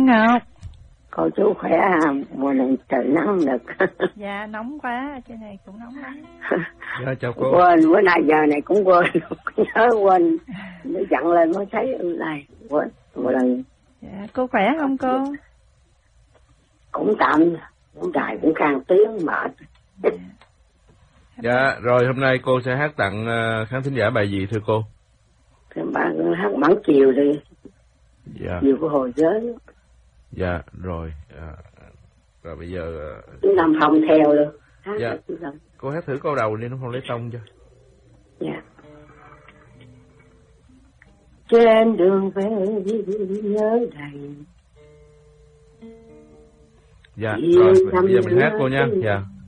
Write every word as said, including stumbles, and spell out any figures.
Ngọc. Cô chú khỏe à, mùa này trời nắng nực. Dạ nóng quá, trên này cũng nóng lắm. Dạ chào cô. Quên, bữa nay giờ này cũng quên, nhớ quên, nó dặn lên mới thấy này, quên, một lần. Dạ, cô khỏe không cô? Cũng tạm, cũng đài cũng khang tiếng mệt. Dạ. Dạ, rồi hôm nay cô sẽ hát tặng uh, khán thính giả bài gì thưa cô? Thì bà hát mãn chiều đi. Dạ. Chiều của hồi giới. Dạ, rồi. À, rồi bây giờ... Chúng làm phòng theo luôn. Hát dạ. Cô hát thử câu đầu đi, nó không lấy tông cho. Dạ. Trên đường về nhớ đầy. Dạ, rồi, bây giờ mình hát cô nha. Dạ.